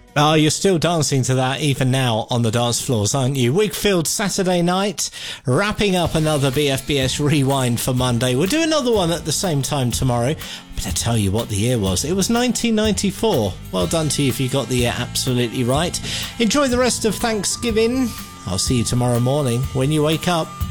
Oh, you're still dancing to that even now on the dance floors, aren't you? Wigfield Saturday night, wrapping up another BFBS Rewind for Monday. We'll do another one at the same time tomorrow. But I tell you what the year was. It was 1994. Well done to you if you got the year absolutely right. Enjoy the rest of Thanksgiving. I'll see you tomorrow morning when you wake up.